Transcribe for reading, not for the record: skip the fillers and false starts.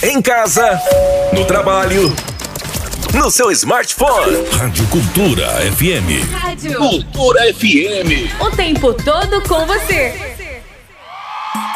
Em casa, no trabalho, no seu smartphone. Rádio Cultura FM. Rádio Cultura FM. O tempo todo com você.